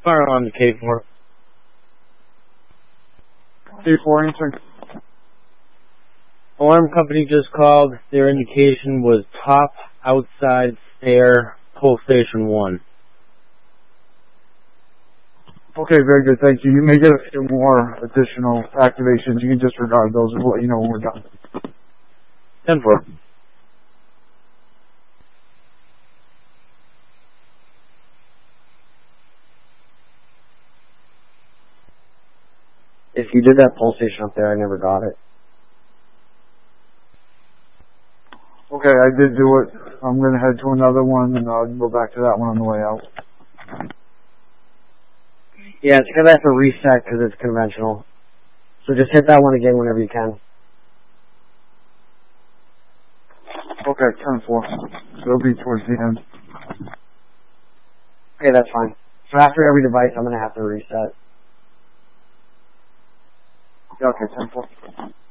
Fire on the K4. K4 answering. Alarm company just called. Their indication was top outside stair, pull station 1. Okay, very good, thank you. You may get a few more additional activations. You can disregard those and we'll let you know when we're done. 10-4. If you did that pull station up there, I never got it. Okay, I did do it. I'm going to head to another one and I'll go back to that one on the way out. Yeah, it's going to have to reset because it's conventional. So just hit that one again whenever you can. Okay, 10-4. It'll be towards the end. Okay, that's fine. So after every device, I'm going to have to reset. Yeah, okay, 10-4.